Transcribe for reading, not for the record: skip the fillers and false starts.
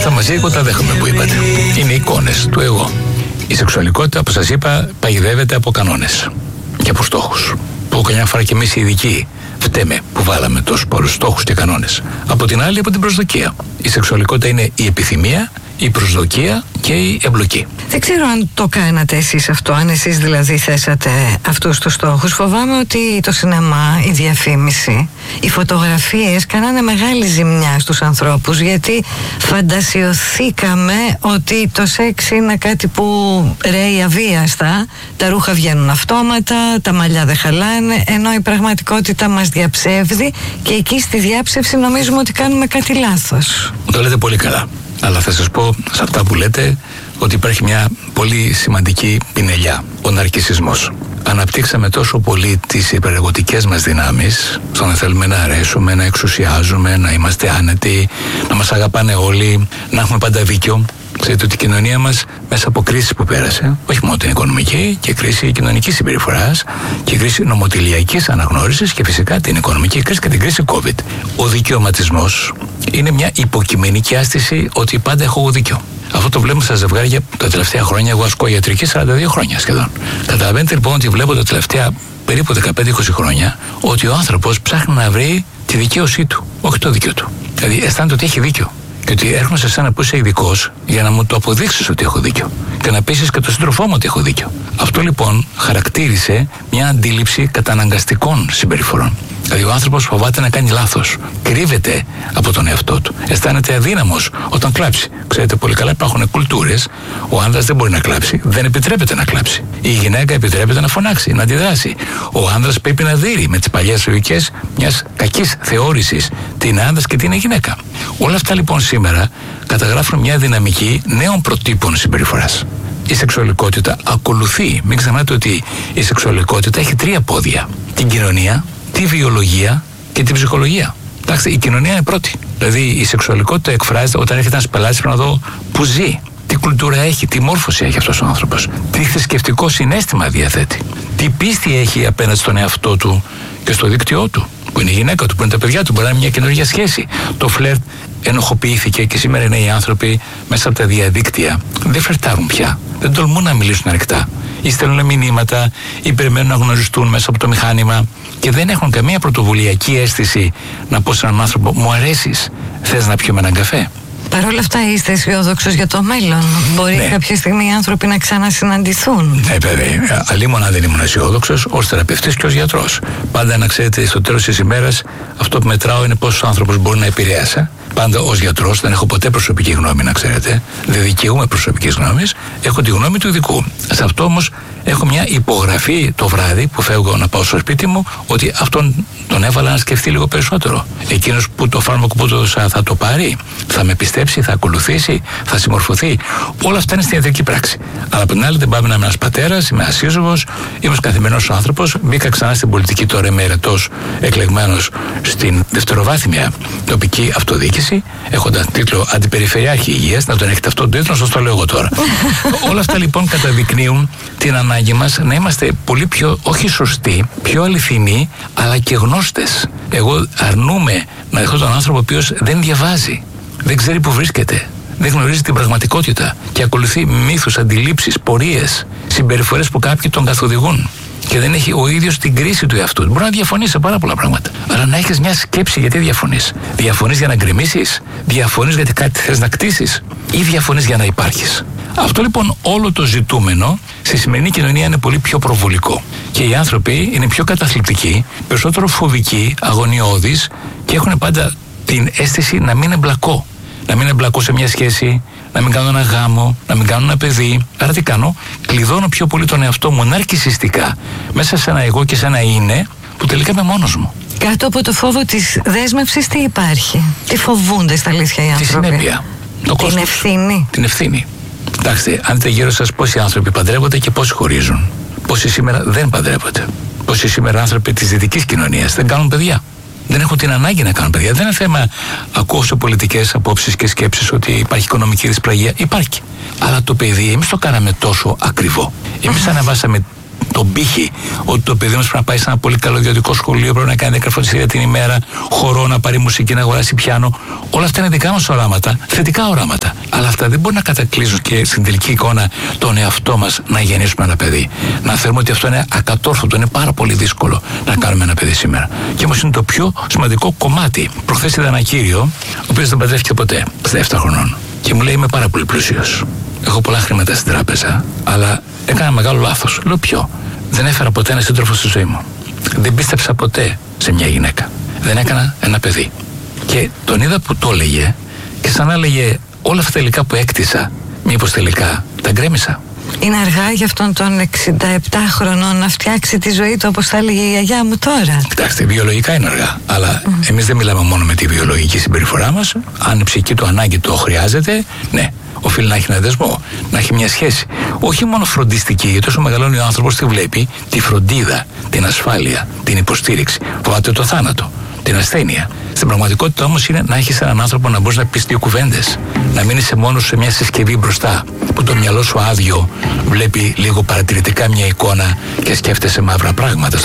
αυτά μαζί εγώ τα δέχομαι που είπατε. Είναι εικόνες του εγώ. Η σεξουαλικότητα, όπως σας είπα, παγιδεύεται από κανόνες και από στόχους. Που καμιά φορά και εμείς οι ειδικοί φταίμε που βάλαμε τόσους πολλούς στόχους και κανόνες. Από την άλλη, από την προσδοκία. Η σεξουαλικότητα είναι η επιθυμία, η προσδοκία και η εμπλοκή. Δεν ξέρω αν το κάνατε εσείς αυτό, αν εσείς δηλαδή θέσατε αυτούς τους στόχους. Φοβάμαι ότι το σινεμά, η διαφήμιση, οι φωτογραφίες κάνανε μεγάλη ζημιά στους ανθρώπους, γιατί φαντασιωθήκαμε ότι το σεξ είναι κάτι που ρέει αβίαστα, τα ρούχα βγαίνουν αυτόματα, τα μαλλιά δεν χαλάνε, ενώ η πραγματικότητα μας διαψεύδει και εκεί στη διάψευση νομίζουμε ότι κάνουμε κάτι λάθος. Το λέτε πολύ καλά. Αλλά θα σας πω σε αυτά που λέτε ότι υπάρχει μια πολύ σημαντική πινελιά, ο ναρκισσισμός. Αναπτύξαμε τόσο πολύ τις υπερεγωτικές μας δυνάμεις, στο να θέλουμε να αρέσουμε, να εξουσιάζουμε, να είμαστε άνετοι, να μας αγαπάνε όλοι, να έχουμε πάντα δίκιο. Ξέρετε ότι η κοινωνία μας μέσα από κρίσεις που πέρασε, όχι μόνο την οικονομική, και κρίση κοινωνικής συμπεριφοράς και κρίση νομοτελειακής αναγνώρισης και φυσικά την οικονομική κρίση και την κρίση COVID. Ο δικαιωματισμός είναι μια υποκειμενική άστηση ότι πάντα έχω δίκιο. Αυτό το βλέπουμε στα ζευγάρια τα τελευταία χρόνια. Εγώ ασκώ ιατρική 42 χρόνια σχεδόν. Καταλαβαίνετε λοιπόν ότι βλέπω τα τελευταία περίπου 15-20 χρόνια ότι ο άνθρωπος ψάχνει να βρει τη δικαίωσή του, όχι το δίκιο του. Δηλαδή αισθάνεται ότι έχει δίκιο. Και ότι έρχομαι σε εσένα που είσαι ειδικός για να μου το αποδείξεις ότι έχω δίκιο. Και να πείσεις και τον σύντροφό μου ότι έχω δίκιο. Αυτό λοιπόν χαρακτήρισε μια αντίληψη καταναγκαστικών συμπεριφορών. Δηλαδή ο άνθρωπος φοβάται να κάνει λάθος. Κρύβεται από τον εαυτό του. Αισθάνεται αδύναμος όταν κλάψει. Ξέρετε πολύ καλά, υπάρχουν κουλτούρες. Ο άνδρας δεν μπορεί να κλάψει. Δεν επιτρέπεται να κλάψει. Η γυναίκα επιτρέπεται να φωνάξει, να αντιδράσει. Ο άνδρας πρέπει να δείρει με τις παλιές λογικές μιας κακής θεώρησης τι είναι άνδρας και τι είναι γυναίκα. Όλα αυτά λοιπόν σήμερα καταγράφουν μια δυναμική νέων προτύπων συμπεριφοράς. Η σεξουαλικότητα ακολουθεί. Μην ξεχνάτε ότι η σεξουαλικότητα έχει 3 πόδια. Την κοινωνία, τη βιολογία και την ψυχολογία. Εντάξει, η κοινωνία είναι πρώτη. Δηλαδή η σεξουαλικότητα εκφράζεται όταν έρχεται ένας πελάτης πρέπει να δω που ζει, τι κουλτούρα έχει, τι μόρφωση έχει αυτός ο άνθρωπος, τι θρησκευτικό συναίσθημα διαθέτει, τι πίστη έχει απέναντι στον εαυτό του και στο δίκτυό του, που είναι η γυναίκα του, που είναι τα παιδιά του, μπορεί να είναι μια καινούργια σχέση. Το φλερτ ενοχοποιήθηκε και σήμερα οι νέοι άνθρωποι μέσα από τα διαδίκτυα δεν φλερτάρουν πια. Δεν τολμούν να μιλήσουν ανοιχτά. Ή στέλνουν μηνύματα, ή περιμένουν να γνωριστούν μέσα από το μηχάνημα και δεν έχουν καμία πρωτοβουλιακή αίσθηση να πω σε έναν άνθρωπο: μου αρέσεις, θες να πιούμε έναν καφέ? Παρ' όλα αυτά είστε αισιόδοξος για το μέλλον? Μπορεί κάποια στιγμή οι άνθρωποι να ξανασυναντηθούν? Ναι, βέβαια. Αλλήμον αν δεν ήμουν αισιόδοξος, ως θεραπευτής και ως γιατρός. Πάντα να ξέρετε, στο τέλος της ημέρας, αυτό που μετράω είναι πόσος άνθρωπος μπορεί να επηρέασα. Πάντα ως γιατρός δεν έχω ποτέ προσωπική γνώμη, να ξέρετε. Δεν δικαιούμαι προσωπικής γνώμης. Έχω τη γνώμη του ειδικού. Σε αυτό όμως έχω μια υπογραφή το βράδυ που φεύγω να πάω στο σπίτι μου ότι αυτόν τον έβαλα να σκεφτεί λίγο περισσότερο. Εκείνος που το φάρμακο που του θα το πάρει, θα με πιστέψει, θα ακολουθήσει, θα συμμορφωθεί. Όλα αυτά είναι στην ιατρική πράξη. Αλλά από την άλλη δεν πάμε να είμαι ένας πατέρας, είμαι ένας σύζυγος, είμαι ένας καθημερινός άνθρωπος. Μπήκα ξανά στην πολιτική, τώρα είμαι ερετός εκλεγμένος στην δευτεροβάθμια τοπική αυτοδιοίκηση, έχοντα τίτλο Αντιπεριφερειάρχη Υγείας. Να τον έχετε αυτόν τον τίτλο, σας το λέω εγώ τώρα. Όλα αυτά λοιπόν καταδεικνύουν την ανάγκη μας να είμαστε πολύ πιο, όχι σωστοί, πιο αληθινοί, αλλά και γνώστες. Εγώ αρνούμαι να δεχτώ τον άνθρωπο ο οποίος δεν διαβάζει, δεν ξέρει που βρίσκεται, δεν γνωρίζει την πραγματικότητα και ακολουθεί μύθους, αντιλήψεις, πορείες, συμπεριφορές που κάποιοι τον καθοδηγούν. Και δεν έχει ο ίδιος την κρίση του εαυτού. Μπορεί να διαφωνεί σε πάρα πολλά πράγματα. Αλλά να έχεις μια σκέψη γιατί διαφωνείς. Διαφωνείς για να γκρεμίσεις, διαφωνείς γιατί κάτι θες να κτίσεις, ή διαφωνείς για να υπάρχεις. Αυτό λοιπόν όλο το ζητούμενο στη σημερινή κοινωνία είναι πολύ πιο προβολικό. Και οι άνθρωποι είναι πιο καταθλιπτικοί, περισσότερο φοβικοί, αγωνιώδεις και έχουν πάντα την αίσθηση να μην εμπλακώ. Να μην εμπλακώ σε μια σχέση, να μην κάνω ένα γάμο, να μην κάνω ένα παιδί. Άρα τι κάνω? Κλειδώνω πιο πολύ τον εαυτό μου ναρκισσιστικά μέσα σε ένα εγώ και σε ένα είναι που τελικά είμαι μόνος μου. Κάτω από το φόβο της δέσμευσης τι υπάρχει? Τι φοβούνται στα αλήθεια οι άνθρωποι? Τη συνέπεια. Την ευθύνη. Την ευθύνη. Κοιτάξτε, αν δείτε γύρω σας πόσοι άνθρωποι παντρεύονται και πόσοι χωρίζουν. Πόσοι σήμερα δεν παντρεύονται. Πόσοι σήμερα άνθρωποι της δυτικής κοινωνίας δεν κάνουν παιδιά. Δεν έχουν την ανάγκη να κάνουν παιδιά. Δεν είναι θέμα, ακούω σε πολιτικές απόψεις και σκέψεις ότι υπάρχει οικονομική δυσπραγία. Υπάρχει. Αλλά το παιδί, εμείς το κάναμε τόσο ακριβό. Εμείς αναβάσαμε τον πύχη, ότι το παιδί μας πρέπει να πάει σε ένα πολύ καλό ιδιωτικό σχολείο, πρέπει να κάνει 10 φροντιστήρια την ημέρα, χορό, να πάρει μουσική, να αγοράσει πιάνο. Όλα αυτά είναι δικά μας οράματα, θετικά οράματα. Αλλά αυτά δεν μπορεί να κατακλείσουν και στην τελική εικόνα τον εαυτό μας να γεννήσουμε ένα παιδί. Να θεωρούμε ότι αυτό είναι ακατόρθωτο, είναι πάρα πολύ δύσκολο να κάνουμε ένα παιδί σήμερα. Και όμως είναι το πιο σημαντικό κομμάτι. Προχθές είδα ένα κύριο, ο οποίος δεν παντρεύτηκε ποτέ, στα 7 χρονών. Και μου λέει: είμαι πάρα πολύ πλούσιος. Έχω πολλά χρήματα στην τράπεζα, αλλά έκανα μεγάλο λάθος. Λέω: ποιο? Δεν έφερα ποτέ ένα σύντροφο στη ζωή μου. Δεν πίστεψα ποτέ σε μια γυναίκα. Δεν έκανα ένα παιδί. Και τον είδα που το έλεγε και σαν να έλεγε: όλα αυτά τα υλικά που έκτισα, μήπως τελικά τα γκρέμισα? Είναι αργά για αυτόν τον 67 χρονών να φτιάξει τη ζωή του, όπως θα έλεγε η γιαγιά μου τώρα? Κοιτάξτε, βιολογικά είναι αργά. Αλλά εμείς δεν μιλάμε μόνο με τη βιολογική συμπεριφορά μας. Αν η ψυχική του ανάγκη το χρειάζεται, ναι, οφείλει να έχει ένα δεσμό, να έχει μια σχέση. Όχι μόνο φροντιστική, γιατί όσο μεγαλώνει ο άνθρωπος τη βλέπει τη φροντίδα, την ασφάλεια, την υποστήριξη. Φοβάται το θάνατο, την ασθένεια. Στην πραγματικότητα όμως είναι να έχεις έναν άνθρωπο να μπορείς να πεις 2 κουβέντες. Να μην είσαι μόνος σε μια συσκευή μπροστά, που το μυαλό σου άδειο βλέπει λίγο παρατηρητικά μια εικόνα και σκέφτεσαι μαύρα πράγματα.